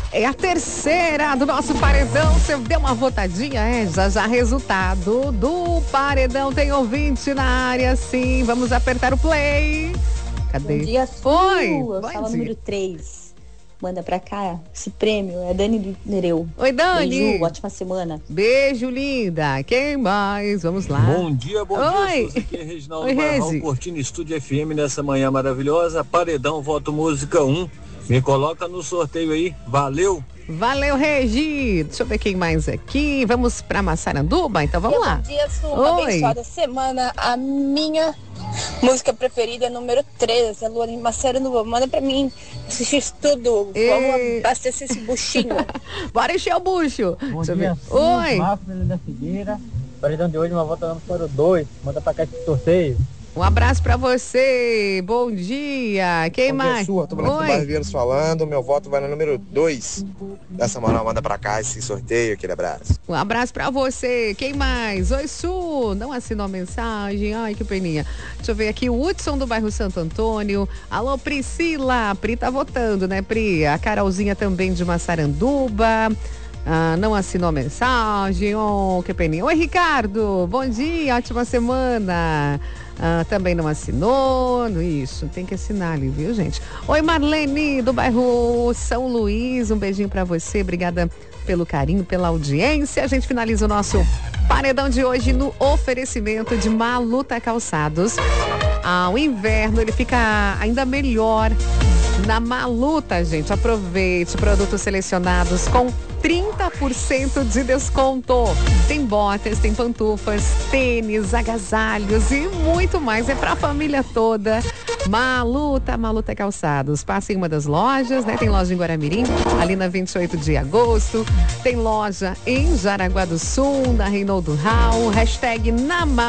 É a terceira do nosso paredão. Você deu uma votadinha, já resultado do paredão. Tem ouvinte na área, sim. Vamos apertar o play. Cadê? Bom dia, Su. Oi, eu falo número 3. Manda pra cá esse prêmio. É a Dani do Nereu. Oi, Dani. Beijo, ótima semana. Beijo, linda. Quem mais? Vamos lá. Bom dia, Suzy. Aqui é Reginaldo Barral, Cortina Estúdio FM nessa manhã maravilhosa. Paredão, voto música 1. Me coloca no sorteio aí. Valeu. Valeu, Regi. Deixa eu ver quem mais aqui. Vamos pra Massaranduba? Então vamos lá. Bom dia, Su. Uma abençoada semana. A minha música preferida é número 13, a Lua de Massaranduba. Manda pra mim assistir tudo. Vamos abastecer esse buchinho. Bora encher o bucho. Bom dia, Oi. Márcio da Figueira. Paredão de hoje, uma volta para o 2. Manda pra cá esse sorteio. Um abraço pra você. Bom dia. Quem mais? Sua, tô falando com o Barreiros falando. Meu voto vai no número 2 da semana. Manda pra cá esse sorteio. Aquele abraço. Um abraço pra você. Quem mais? Oi, Su. Não assinou a mensagem. Ai, que peninha. Deixa eu ver aqui. O Hudson do bairro Santo Antônio. Alô, Priscila. Pri tá votando, né, Pri? A Carolzinha também de Massaranduba. Não assinou a mensagem. Oh, que peninha. Oi, Ricardo. Bom dia. Ótima semana. Também não assinou, isso, tem que assinar ali, viu, gente? Oi, Marlene, do bairro São Luís, um beijinho pra você, obrigada pelo carinho, pela audiência. A gente finaliza o nosso paredão de hoje no oferecimento de Maluta Calçados. O inverno, ele fica ainda melhor na Maluta, gente. Aproveite produtos selecionados com 30% de desconto. Tem botas, tem pantufas, tênis, agasalhos e muito mais. É pra família toda. Maluta Calçados. Passa em uma das lojas, né? Tem loja em Guaramirim, ali na 28 de agosto. Tem loja em Jaraguá do Sul, na Reinaldo Rau. #NaMaluta.